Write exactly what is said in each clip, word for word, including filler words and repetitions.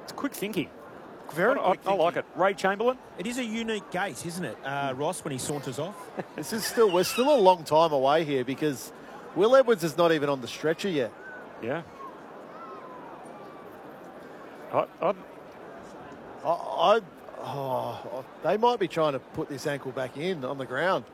It's quick thinking. Very I, quick I, I like it. Ray Chamberlain. It is a unique gait, isn't it, uh, Ross, when he saunters off? This is still, we're still a long time away here because Will Edwards is not even on the stretcher yet. Yeah. I, I, I, I oh, they might be trying to put this ankle back in on the ground.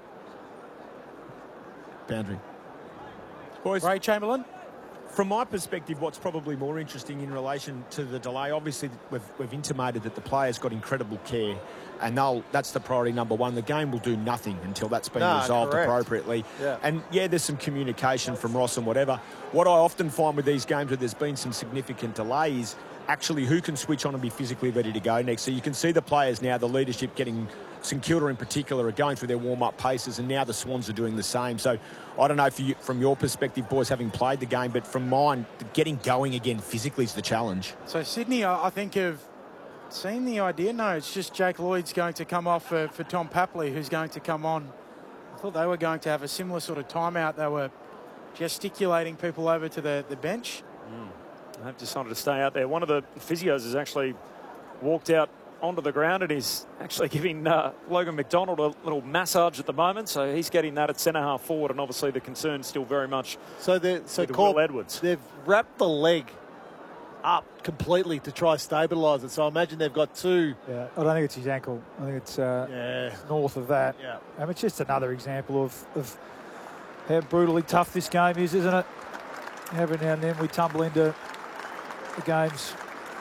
Boundary. Boys, Ray Chamberlain. From my perspective, what's probably more interesting in relation to the delay, obviously we've, we've intimated that the players got incredible care, and they'll, that's the priority number one. The game will do nothing until that's been No, resolved correct. appropriately. Yeah. And yeah, there's some communication from Ross and whatever. What I often find with these games where there's been some significant delay is actually who can switch on and be physically ready to go next. So you can see the players now, the leadership getting, St Kilda in particular, are going through their warm-up paces, and now the Swans are doing the same. So I don't know if you, from your perspective, boys, having played the game, but from mine, getting going again physically is the challenge. So Sydney, I I think, have seen the idea. No, it's just Jake Lloyd's going to come off for, for Tom Papley, who's going to come on. I thought they were going to have a similar sort of timeout. They were gesticulating people over to the, the bench. Mm. They've decided to stay out there. One of the physios has actually walked out onto the ground and is actually giving uh, Logan McDonald a little massage at the moment. So he's getting that at centre half forward, and obviously the concern still very much So they're so with Corb, Will Edwards. They've wrapped the leg up completely to try stabilise it. So I imagine they've got two. Yeah, I don't think it's his ankle. I think it's, uh, Yeah. it's north of that. Yeah. I mean, it's just another example of, of how brutally tough this game is, isn't it? Every now and then we tumble into the game's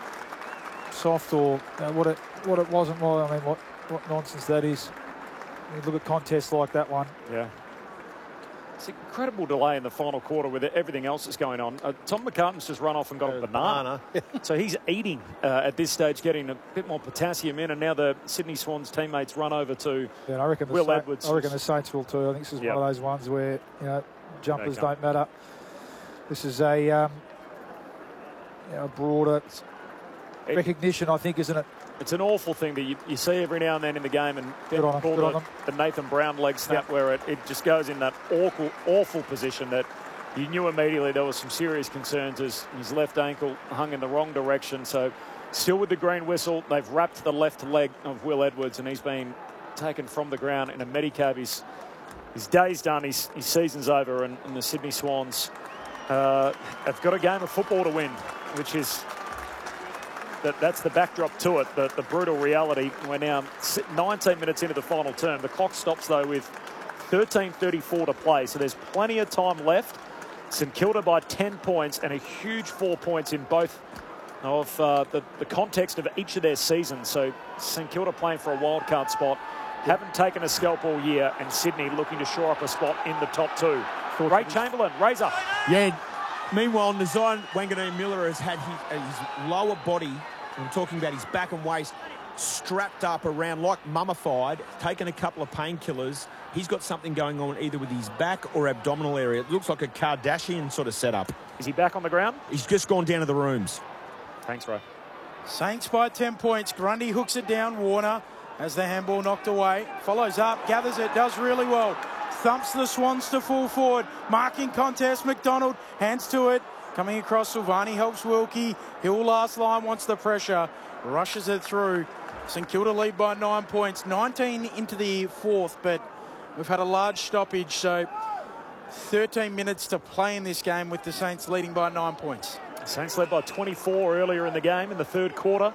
soft or uh, what it what it wasn't. Well, I mean, what, what nonsense that is. You look at contests like that one. Yeah. It's an incredible delay in the final quarter with everything else that's going on. Uh, Tom McCartan's just run off and got a banana. So he's eating uh, at this stage, getting a bit more potassium in, and now the Sydney Swans teammates run over to Yeah, and I reckon the Will Sa- Edwards. I reckon the Saints will too. I think this is Yep. one of those ones where, you know, jumpers Okay. don't matter. This is a um, you know, broader It- recognition, I think, isn't it? It's an awful thing that you, you see every now and then in the game, and Good on 'em, call good on the, 'em. the Nathan Brown leg snap where it, it just goes in that awful, awful position that you knew immediately there was some serious concerns as his left ankle hung in the wrong direction. So still with the green whistle, they've wrapped the left leg of Will Edwards, and he's been taken from the ground in a Medicab. His, his day's done, his, his season's over, and, and the Sydney Swans uh, have got a game of football to win, which is... That, that's the backdrop to it, the, the brutal reality. We're now nineteen minutes into the final term. The clock stops, though, with thirteen thirty-four to play, so there's plenty of time left. St Kilda by ten points and a huge four points in both of uh, the, the context of each of their seasons. So St Kilda playing for a wildcard spot, haven't taken a scalp all year, and Sydney looking to shore up a spot in the top two. Ray Chamberlain, Razor. Yeah. Meanwhile, Nazan Wanganeen Miller has had his, his lower body, I'm talking about his back and waist, strapped up around like mummified, taken a couple of painkillers. He's got something going on either with his back or abdominal area. It looks like a Kardashian sort of setup. Is he back on the ground? He's just gone down to the rooms. Thanks, Ray. Saints by ten points. Grundy hooks it down. Warner has the handball knocked away. Follows up, gathers it, does really well. Thumps the Swans to full forward. Marking contest, McDonald hands to it. Coming across, Silvani helps Wilkie. Hill last line, wants the pressure. Rushes it through. St Kilda lead by nine points. nineteen into the fourth, but we've had a large stoppage, so thirteen minutes to play in this game with the Saints leading by nine points. Saints led by twenty-four earlier in the game in the third quarter.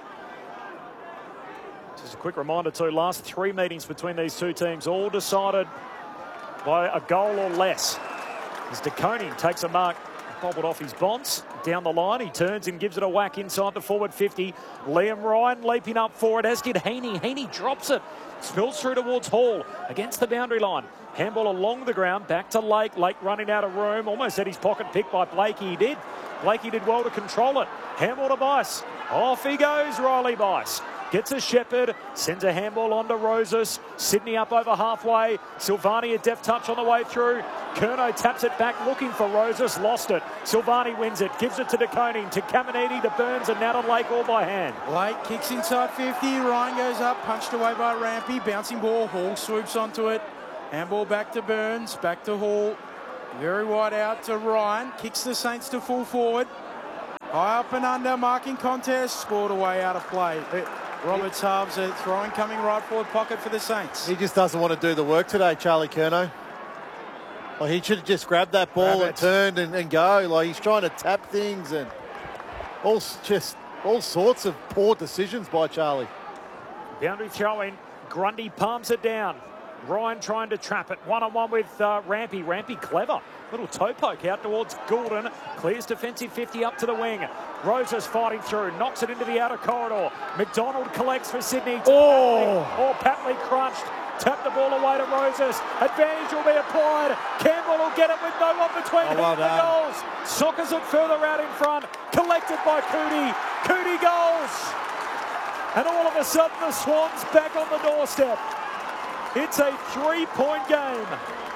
Just a quick reminder too, last three meetings between these two teams all decided by a goal or less. As De Koning takes a mark, bobbled off his bonds down the line. He turns and gives it a whack inside the forward fifty. Liam Ryan leaping up for it, as did Heaney. Heaney drops it, spills through towards Hall against the boundary line. Handball along the ground, back to Lake. Lake running out of room, almost had his pocket picked by Blakey. He did. Blakey did well to control it. Handball to Bice. Off he goes, Riley Bice. Gets a Shepherd, sends a handball on to Roses. Sydney up over halfway. Silvani a deft touch on the way through. Curnow taps it back, looking for Roses, lost it. Silvani wins it, gives it to De Koning, to Caminiti, to Burns, and now to Lake all by hand. Lake kicks inside fifty. Ryan goes up, punched away by Rampy. Bouncing ball, Hall swoops onto it. Handball back to Burns, back to Hall. Very wide out to Ryan. Kicks the Saints to full forward. High up and under, marking contest, scored away out of play. Roberts halves it, throwing coming right forward pocket for the Saints. He just doesn't want to do the work today, Charlie Curnow. Well, he should have just grabbed that ball Grab and turned and, and go. Like, he's trying to tap things and all just all sorts of poor decisions by Charlie. Boundary throw in. Grundy palms it down. Ryan trying to trap it. One-on-one with uh, Rampy. Rampy clever. Little toe poke out towards Goulden. Clears defensive fifty up to the wing. Roses fighting through. Knocks it into the outer corridor. McDonald collects for Sydney. Oh! Oh, Patley crunched. Tap the ball away to Roses. Advantage will be applied. Campbell will get it with no one between Oh, him well and the done. goals. Sockers it further out in front. Collected by Cootie. Cootie goals. And all of a sudden the Swans back on the doorstep. It's a three-point game.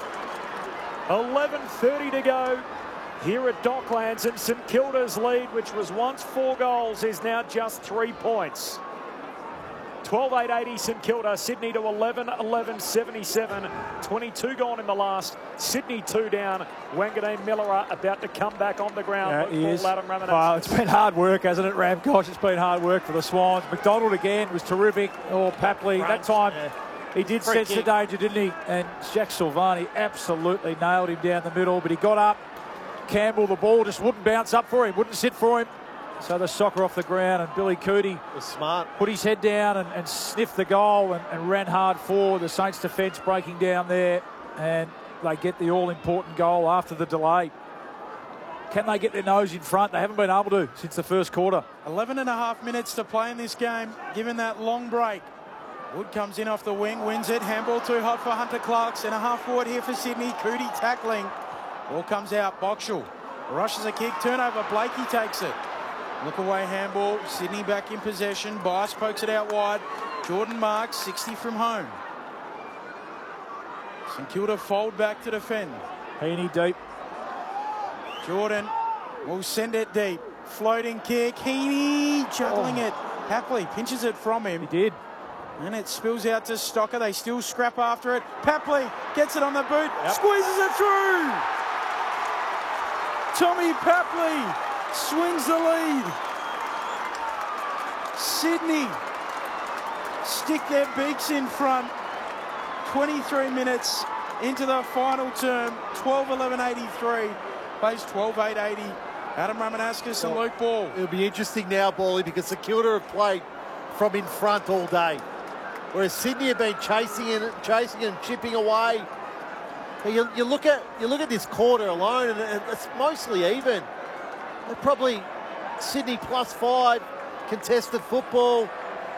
eleven thirty to go here at Docklands, and St Kilda's lead, which was once four goals, is now just three points. twelve eight eighty St Kilda, Sydney to eleven eleven seventy-seven. twenty-two gone in the last. Sydney two down. Wanganeen Millera about to come back on the ground. Yeah, he is. Adam Ramanauskas. Well, it's been hard work, hasn't it, Ram? Gosh, it's been hard work for the Swans. McDonald again was terrific. Oh, Papley, that time Yeah. he did Free sense the kick. danger, didn't he? And Jack Silvani absolutely nailed him down the middle, but he got up. Campbell, the ball just wouldn't bounce up for him, wouldn't sit for him. So the soccer off the ground, and Billy Cootie Was smart. put his head down and, and sniffed the goal and, and ran hard forward. The Saints defence breaking down there, and they get the all-important goal after the delay. Can they get their nose in front? They haven't been able to since the first quarter. eleven and a half minutes to play in this game, given that long break. Wood comes in off the wing, wins it. Handball too hot for Hunter Clarks, and a half forward here for Sydney. Cootie tackling. Ball comes out. Boxall rushes a kick. Turnover. Blakey takes it. Look away handball. Sydney back in possession. Bice pokes it out wide. Jordan Marks, sixty from home. St Kilda fold back to defend. Heaney deep. Jordan will send it deep. Floating kick. Heaney juggling Oh. it. Papley pinches it from him. He did. And it spills out to Stocker. They still scrap after it. Papley gets it on the boot. Yep. Squeezes it through. Tommy Papley swings the lead. Sydney stick their beaks in front. twenty-three minutes into the final term. twelve eleven eighty-three. Plays twelve eight eighty. Adam Ramanauskas and Luke Ball. It'll be interesting now, Bally, because St Kilda have played from in front all day, whereas Sydney have been chasing and chasing and chipping away. You, you look at you look at this quarter alone, and it's mostly even. They're probably Sydney plus five contested football,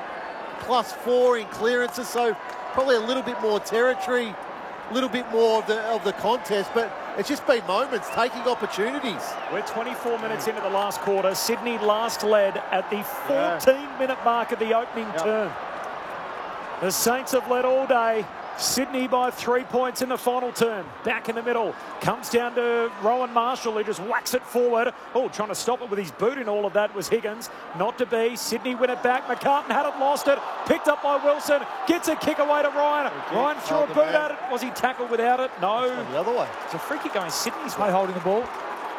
plus four in clearances, so probably a little bit more territory, a little bit more of the of the contest, but it's just been moments, taking opportunities. We're twenty-four minutes into the last quarter. Sydney last led at the fourteen-minute mark of the opening Yep. term. The Saints have led all day. Sydney by three points in the final term. Back in the middle. Comes down to Rowan Marshall, who just whacks it forward. Oh, trying to stop it with his boot in all of that was Higgins. Not to be. Sydney win it back. McCartan hadn't lost it. Picked up by Wilson. Gets a kick away to Ryan. Ryan threw a Hold the boot man. at it. Was he tackled without it? No. The other way. It's a free kick going Sydney's Play way. holding the ball.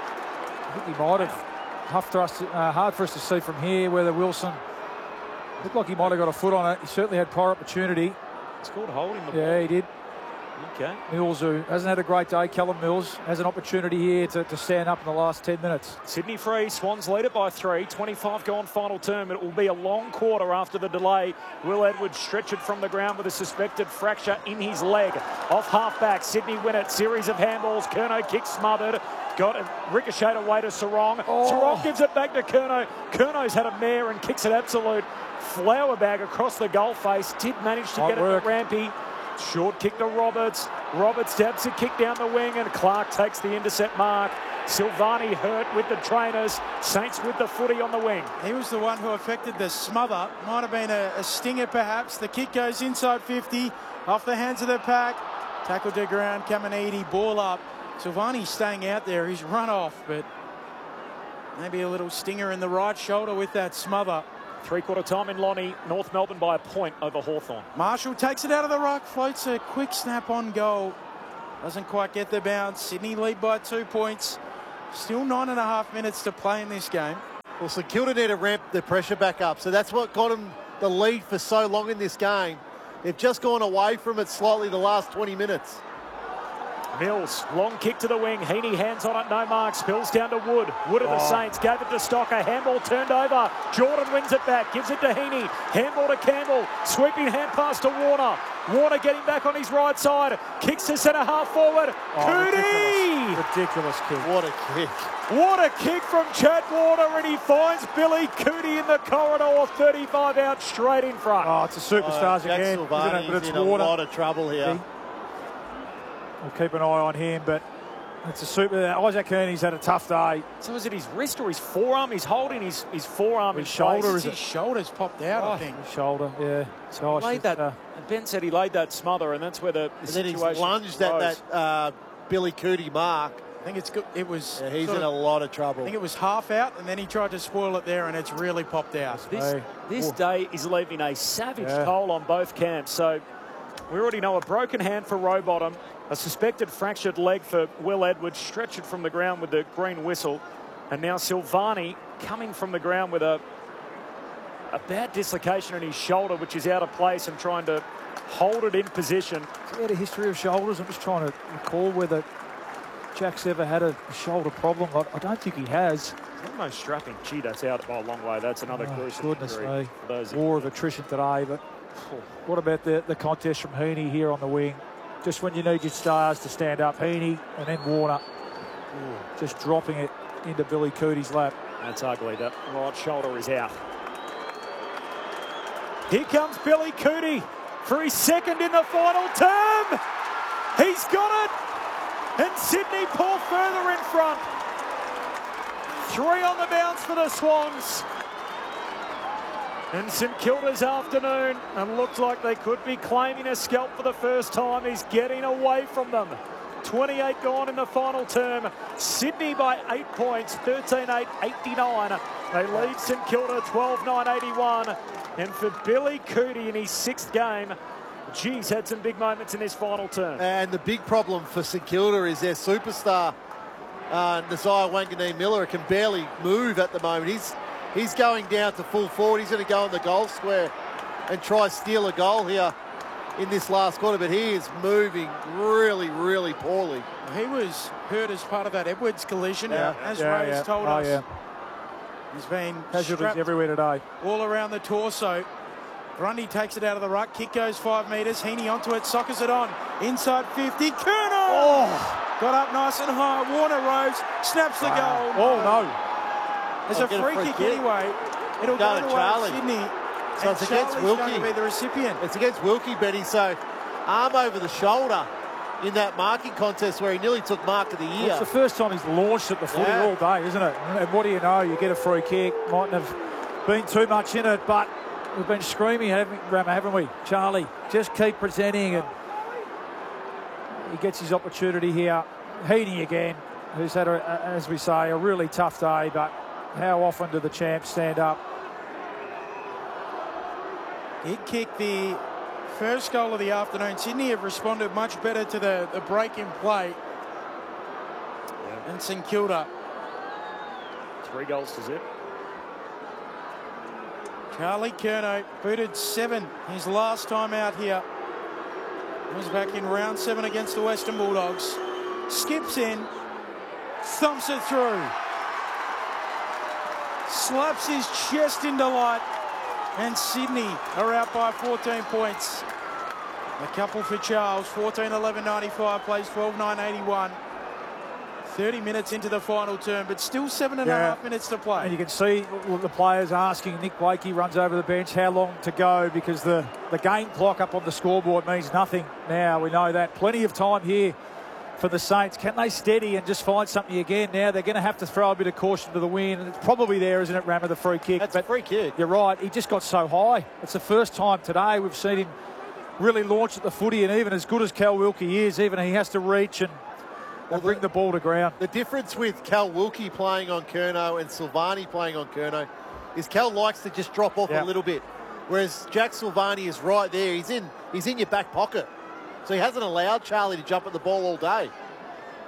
I think he might have. Tough for us, uh, hard for us to see from here whether Wilson looked like he might have got a foot on it. He certainly had prior opportunity. It's called holding the ball. Yeah, he did. Okay. Mills, who hasn't had a great day, Callum Mills, has an opportunity here to, to stand up in the last ten minutes. Sydney free, Swans lead it by three, twenty-five gone final term. It will be a long quarter after the delay. Will Edwards stretch it from the ground with a suspected fracture in his leg. Off half-back, Sydney win it. Series of handballs, Curnow kicks smothered. Got it ricocheted away to Sarong. Oh. Sarong gives it back to Curnow. Curnow's had a mare and kicks it absolute flower bag across the goal face. Did manage to Might get work. it to Rampy. Short kick to Roberts. Roberts stabs a kick down the wing, and Clark takes the intercept mark. Silvani hurt with the trainers. Saints with the footy on the wing. He was the one who affected the smother. Might have been a, a stinger perhaps. The kick goes inside fifty. Off the hands of the pack. Tackle to ground. Caminiti, ball up. Silvani staying out there. He's run off, but maybe a little stinger in the right shoulder with that smother. Three-quarter time in Lonnie. North Melbourne by a point over Hawthorn. Marshall takes it out of the ruck. Floats a quick snap on goal. Doesn't quite get the bounce. Sydney lead by two points. Still nine and a half minutes to play in this game. Well, St Kilda need to ramp the pressure back up. So that's what got them the lead for so long in this game. They've just gone away from it slightly the last twenty minutes. Mills, long kick to the wing. Heaney hands on it, no mark. Spills down to Wood. Wood of the Oh. Saints gave it to Stocker. Handball turned over. Jordan wins it back, gives it to Heaney. Handball to Campbell. Sweeping hand pass to Warner. Warner getting back on his right side. Kicks to centre half forward. Oh, Cootie! ridiculous. Ridiculous kick. What a kick. What a kick from Chad Warner, and he finds Billy Cootie in the corridor. thirty-five out straight in front. Oh, it's a superstars Oh, Jack again, isn't it? Silvani's But it's in a Warner. lot of trouble here. We'll keep an eye on him, but it's a super. Isaac Kearney's had a tough day. So is it his wrist or his forearm? He's holding his, his forearm His in shoulder, place. is His it? shoulders popped out, I think. His shoulder, yeah. Gosh, Laid it's, that, uh, and Ben said he laid that smother, and that's where the, the And then he's situation lunged at arose. that uh, Billy Cootie mark. I think it's good. It was. Yeah, he's sort in of- a lot of I trouble. think it was half out, and then he tried to spoil it there, and it's really popped out. This, Hey. this Oh. day is leaving a savage Yeah. toll on both camps. So we already know a broken hand for Rowbottom, a suspected fractured leg for Will Edwards, stretched it from the ground with the green whistle, and now Silvani coming from the ground with a a bad dislocation in his shoulder, which is out of place, and trying to hold it in position. he had a history of shoulders. I'm just trying to recall whether Jack's ever had a shoulder problem. I, I don't think he has. Almost strapping. Gee, that's out by a long way. That's another Oh, gruesome goodness injury me. for those. War of attrition today, but what about the, the contest from Heaney here on the wing? Just when you need your stars to stand up, Heaney and then Warner. Just dropping it into Billy Cootie's lap. That's ugly. That right shoulder is out. Here comes Billy Cootie for his second in the final term. He's got it. And Sydney pull further in front. Three on the bounce for the Swans. And St Kilda's afternoon, and looks like they could be claiming a scalp for the first time. He's getting away from them. twenty-eight gone in the final term. Sydney by eight points, thirteen eight eighty-nine. They lead St Kilda twelve nine eighty-one. And for Billy Cootie in his sixth game, geez, had some big moments in this final term. And the big problem for St Kilda is their superstar, uh, Nasiah Wanganeen Miller, can barely move at the moment. He's he's going down to full forward. He's going to go in the goal square and try steal a goal here in this last quarter, but he is moving really, really poorly. He was hurt as part of that Edwards collision, Yeah, as yeah, Ray's yeah. told Oh, us. yeah. He's been Casualties strapped everywhere today. all around the torso. Grundy takes it out of the ruck. Kick goes five metres. Heaney onto it, sockers it on. Inside fifty. Kerner! Oh, Got up nice and high. Warner rose, snaps the goal. oh no. There's I'll a get a free, free kick, kick. anyway. It'll Go go to to Charlie. Sydney. So and it's against Charlie's going to Wilkie. be the recipient. It's against Wilkie, Betty, so arm over the shoulder in that marking contest where he nearly took mark of the year. It's the first time he's launched at the footy Yeah. all day, isn't it? And what do you know? You get a free kick. Mightn't have been too much in it, but we've been screaming, haven't, Rammer, haven't we? Charlie, just keep presenting, and he gets his opportunity here. Heaney again, who's had, a, a, as we say, a really tough day, but how often do the champs stand up? He'd kicked the first goal of the afternoon. Sydney have responded much better to the, the break in play. And St Kilda. Three goals to zip. Charlie Curnow booted seven his last time out here. He was back in round seven against the Western Bulldogs. Skips in, thumps it through. Slaps his chest in delight. And Sydney are out by fourteen points. A couple for Charles, fourteen eleven ninety-five, plays twelve nine eighty-one. thirty minutes into the final term, but still seven and a Yeah. half minutes to play. And you can see the players asking. Nick Blakey runs over the bench, how long to go, because the, the game clock up on the scoreboard means nothing now. We know that. Plenty of time here for the Saints. Can they steady and just find something again? Now they're going to have to throw a bit of caution to the wind. And it's probably there, isn't it, Rammer, the free kick? That's but a free kick. you're right. He just got so high. It's the first time today we've seen him really launch at the footy, and even as good as Cal Wilkie is, even he has to reach and, Well, and bring the- the ball to ground. The difference with Cal Wilkie playing on Curnow and Silvani playing on Curnow is Cal likes to just drop off Yeah. a little bit, whereas Jack Silvani is right there. He's in, he's in your back pocket, so he hasn't allowed Charlie to jump at the ball all day.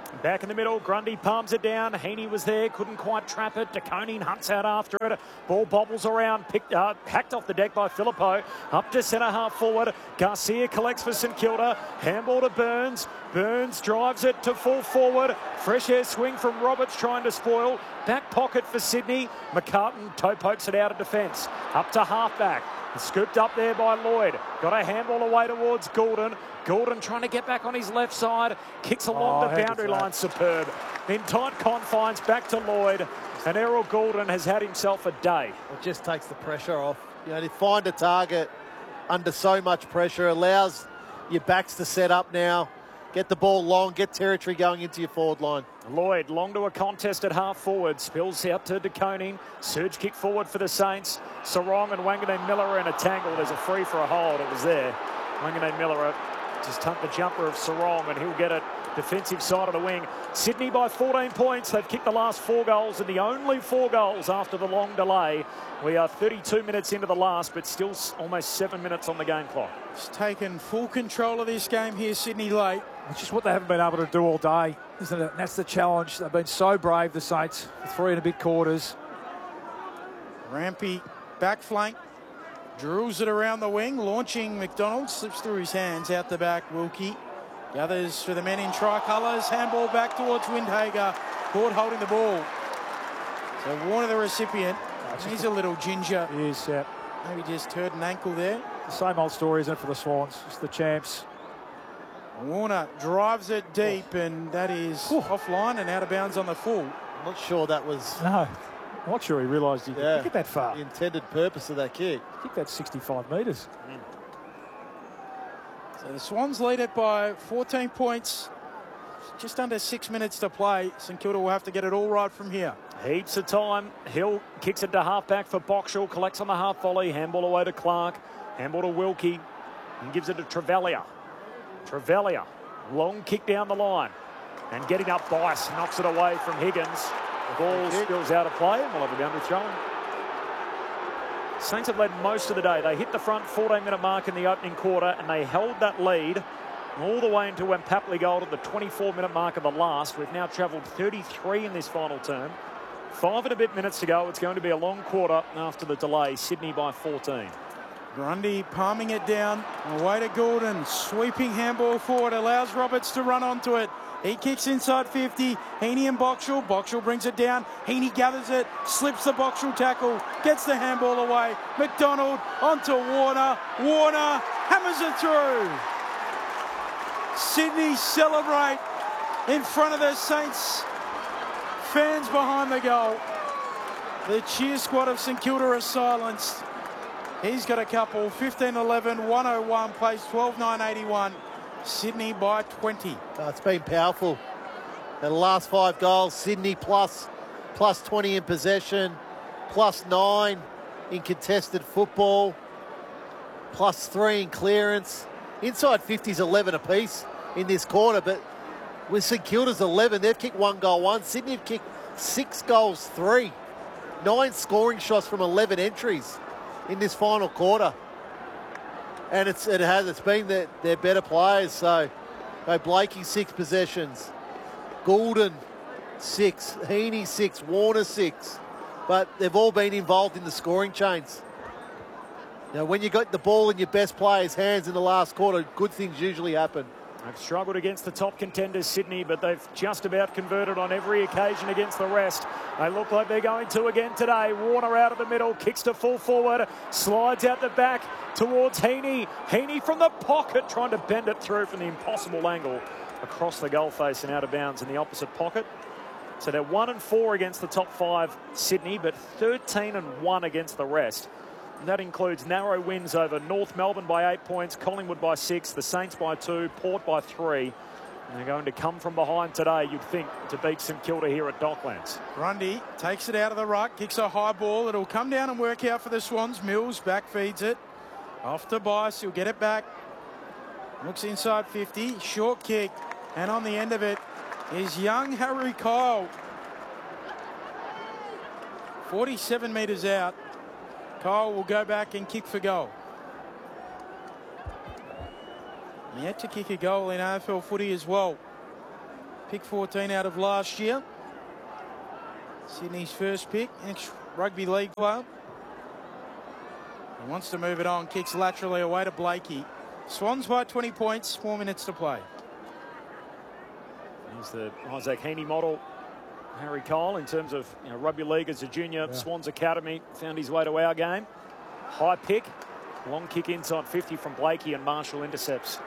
Back in the middle, Grundy palms it down. Heaney was there, couldn't quite trap it. De Koning hunts out after it. Ball bobbles around, picked up, hacked off the deck by Filippo. Up to centre half forward. Garcia collects for St Kilda. Handball to Burns. Burns drives it to full forward. Fresh air swing from Roberts trying to spoil. Back pocket for Sydney. McCartan toe pokes it out of defence. Up to halfback. Scooped up there by Lloyd. Got a handball away towards Goulden. Goulden trying to get back on his left side. Kicks along Oh, the boundary line. Superb. In tight confines, back to Lloyd. And Errol Goulden has had himself a day. It just takes the pressure off. You know, to find a target under so much pressure allows your backs to set up now. Get the ball long, get territory going into your forward line. Lloyd long to a contest at half forward. Spills out to De Koning. Surge kick forward for the Saints. Sarong and Wanganeen Miller are in a tangle. There's a free for a hold. It was there. Wanganeen Miller just tucked the jumper of Sarong and he'll get it defensive side of the wing. Sydney by fourteen points. They've kicked the last four goals and the only four goals after the long delay. We are thirty-two minutes into the last, but still almost seven minutes on the game clock. It's taken full control of this game here, Sydney late. Which is what they haven't been able to do all day, isn't it? And that's the challenge. They've been so brave, the Saints, for three and a bit quarters. Rampy back flank. Drills it around the wing, launching McDonald. Slips through his hands, out the back, Wilkie. Gathers for the men in tricolours. Handball back towards Windhager. Caught holding the ball. So Warner the recipient. He's a little ginger. He is, yeah. Maybe just hurt an ankle there. The same old story, isn't it, for the Swans? It's the champs. Warner drives it deep, and that is Ooh. offline and out of bounds on the full. I'm not sure that was No. I'm not sure he realised he could yeah, kick it that far. the intended purpose of that kick. Kick that sixty-five metres. So the Swans lead it by fourteen points. Just under six minutes to play. St Kilda will have to get it all right from here. Heaps of time. Hill kicks it to halfback for Boxall. Collects on the half volley. Handball away to Clark. Handball to Wilkie. And gives it to Trevelya. Trevelya. Long kick down the line. And getting up Bice. Knocks it away from Higgins. The ball spills out of play. And we'll have a boundary throw. Saints have led most of the day. They hit the front fourteen minute mark in the opening quarter. And they held that lead all the way into when Papley gold at the twenty-four minute mark of the last. We've now travelled thirty-three in this final term. Five and a bit minutes to go. It's going to be a long quarter after the delay. Sydney by fourteen. Grundy palming it down. Away to Goulden. Sweeping handball forward. Allows Roberts to run onto it. He kicks inside fifty. Heaney and Boxall. Boxall brings it down. Heaney gathers it. Slips the Boxall tackle. Gets the handball away. McDonald onto Warner. Warner hammers it through. Sydney celebrate in front of the Saints fans behind the goal. The cheer squad of St Kilda are silenced. He's got a couple. fifteen eleven, one oh one, place twelve nine eighty-one. Sydney by twenty. Oh, it's been powerful. The last five goals, Sydney plus, plus twenty in possession, plus nine in contested football, plus three in clearance. Inside fifty's eleven apiece in this quarter, but with St Kilda's eleven, they've kicked one goal one. Sydney have kicked six goals three. Nine scoring shots from eleven entries in this final quarter. And it's it has it's been their, their better players. So, so Blakey six possessions, Goulden six, Heaney six, Warner six, but they've all been involved in the scoring chains. Now, when you got the ball in your best players' hands in the last quarter, good things usually happen. They've struggled against the top contenders, Sydney, but they've just about converted on every occasion against the rest. They look like they're going to again today. Warner out of the middle, kicks to full forward, slides out the back towards Heaney. Heaney from the pocket, trying to bend it through from the impossible angle across the goal face and out of bounds in the opposite pocket. So they're one and four against the top five, Sydney, but thirteen and one against the rest. And that includes narrow wins over North Melbourne by eight points, Collingwood by six, the Saints by two, Port by three. And they're going to come from behind today, you'd think, to beat St Kilda here at Docklands. Grundy takes it out of the ruck, kicks a high ball. It'll come down and work out for the Swans. Mills back feeds it. Off to Bice, he'll get it back. Looks inside fifty, short kick. And on the end of it is young Harry Kyle. forty-seven metres out. Kyle will go back and kick for goal. Yet to kick a goal in A F L footy as well. Pick fourteen out of last year. Sydney's first pick, ex-rugby league player. He wants to move it on, kicks laterally away to Blakey. Swans by twenty points, four minutes to play. Here's the Isaac Heaney model, Harry Cole, in terms of you know, rugby league as a junior. Yeah. Swans Academy found his way to our game. High pick, long kick inside fifty from Blakey, and Marshall intercepts.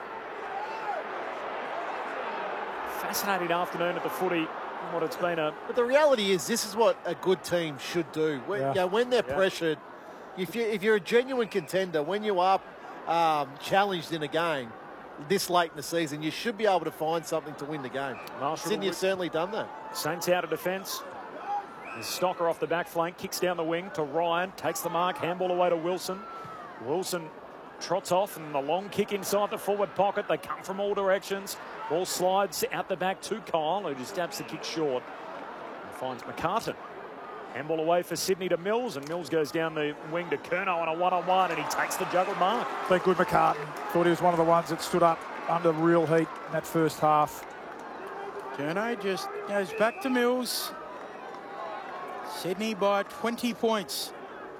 Fascinating afternoon at the footy. What it's been a. But the reality is, this is what a good team should do. When, yeah. you know, when they're yeah. pressured, if you if you're a genuine contender, when you are um, challenged in a game this late in the season, you should be able to find something to win the game. Marshall Sydney has certainly done that. Saints out of defence. Stocker off the back flank, kicks down the wing to Ryan, takes the mark, handball away to Wilson. Wilson trots off, and the long kick inside the forward pocket. They come from all directions. Ball slides out the back to Kyle, who just stabs the kick short and finds McCartan. Handball away for Sydney to Mills, and Mills goes down the wing to Curnow on a one-on-one, and he takes the juggled mark. Been good, McCartan. Thought he was one of the ones that stood up under real heat in that first half. Curnow just goes back to Mills. Sydney by twenty points.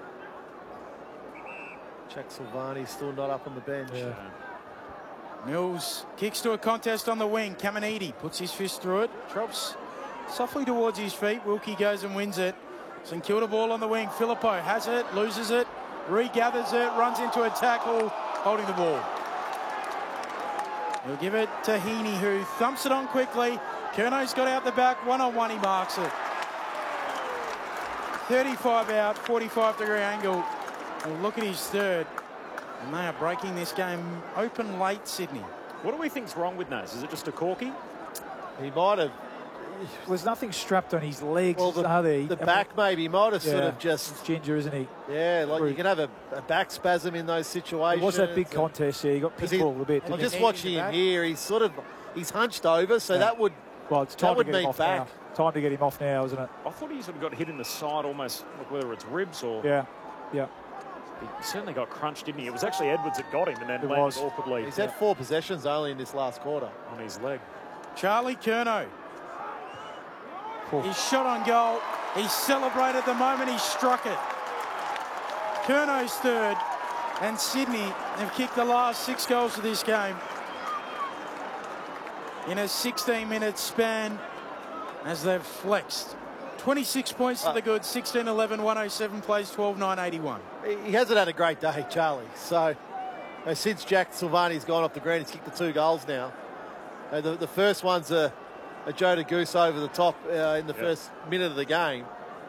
Jack Silvani still not up on the bench. Yeah. Mills kicks to a contest on the wing. Caminiti puts his fist through it, drops softly towards his feet. Wilkie goes and wins it. St Kilda ball on the wing. Filippo has it, loses it, regathers it, runs into a tackle, holding the ball. He'll give it to Heaney, who thumps it on quickly. Curnow's got out the back, one-on-one, he marks it. thirty-five out, forty-five degree angle. And look at his third. And they are breaking this game open late, Sydney. What do we think's wrong with Nose? Is it just a corky? He might have. There's nothing strapped on his legs, Well, the, are there? the back maybe might have yeah. sort of just. Ginger, isn't he? Yeah, like you can have a, a back spasm in those situations. It was that big contest here. He got pitbulled a bit. I'm didn't just he? watching him here. He's sort of he's hunched over, so Yeah. that would Well, it's that time to would get him mean off back. now. Time to get him off now, isn't it? I thought he sort of got hit in the side almost, like whether it's ribs or... Yeah, yeah. He certainly got crunched, didn't he? It was actually Edwards that got him and then It landed was. awkwardly He's had four possessions only in this last quarter. on his leg. Charlie Curnow. Cool. He's shot on goal. He celebrated the moment he struck it. Curnow's third, and Sydney have kicked the last six goals of this game in a sixteen minute span as they've flexed. twenty-six points to the good, sixteen eleven, one oh seven plays, twelve nine eighty-one. He hasn't had a great day, Charlie. So uh, since Jack Silvani's gone off the ground, he's kicked the two goals now. Uh, the, the first one's a, a Joe de Goose over the top uh, in the Yep. first minute of the game.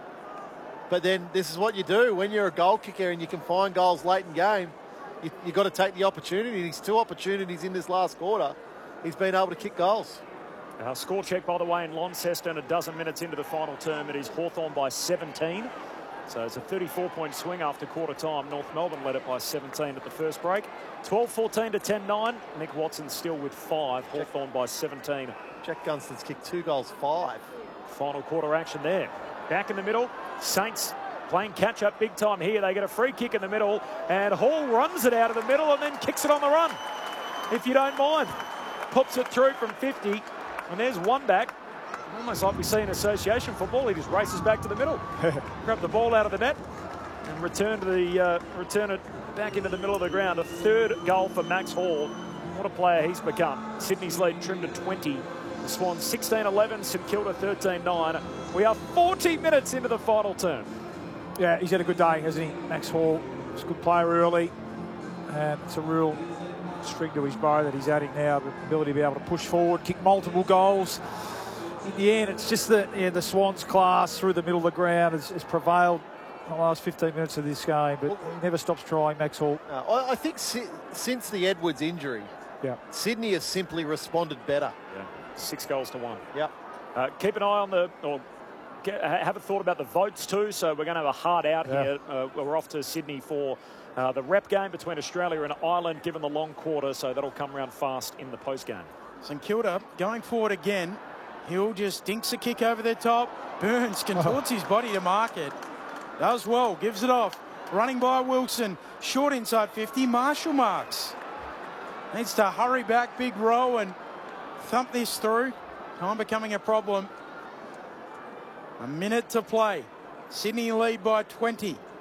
But then this is what you do when you're a goal kicker and you can find goals late in game. You, you've got to take the opportunity. These two opportunities in this last quarter, he's been able to kick goals. Our score check, by the way, in Launceston, a dozen minutes into the final term. It is Hawthorn by seventeen. So it's a thirty-four point swing after quarter time. North Melbourne led it by seventeen at the first break. twelve fourteen to ten nine. Nick Watson still with five. Hawthorn by seventeen. Jack Gunston's kicked two goals, five. Final quarter action there. Back in the middle. Saints playing catch-up big time here. They get a free kick in the middle, and Hall runs it out of the middle and then kicks it on the run, if you don't mind. Pops it through from fifty. And there's one back, almost like we see in association football. He just races back to the middle, grab the ball out of the net, and return to the uh, return it back into the middle of the ground. A third goal for Max Hall. What a player he's become. Sydney's lead trimmed to twenty. The Swans sixteen eleven, St Kilda thirteen nine. We are forty minutes into the final term. Yeah, he's had a good day, hasn't he? Max Hall. He's a good player early, and it's a real string to his bow that he's adding now, the ability to be able to push forward, kick multiple goals. In the end, it's just that yeah, the Swans class through the middle of the ground has, has prevailed in the last fifteen minutes of this game, but he never stops trying, Max Hall. Uh, I, I think si since the Edwards injury, Yeah. Sydney has simply responded better. Yeah. Six goals to one. Yep. Uh, keep an eye on the, or get, have a thought about the votes too. So we're going to have a hard out Yeah. here. Uh, we're off to Sydney for uh, the rep game between Australia and Ireland, given the long quarter. So that'll come around fast in the post game. St Kilda going forward again. Hill just dinks a kick over the top. Burns contorts his body to mark it. Does well, gives it off. Running by Wilson. Short inside fifty. Marshall marks. Needs to hurry back, big row, and thump this through. Time becoming a problem. A minute to play. Sydney lead by twenty.